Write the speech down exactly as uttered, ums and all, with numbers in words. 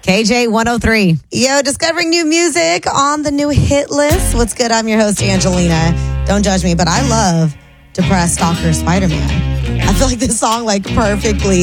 K J one oh three. Yo, discovering new music on the new hit list. What's good? I'm your host, Angelina. Don't judge me, but I love Depressed Stalker Spider-Man. I feel like this song like perfectly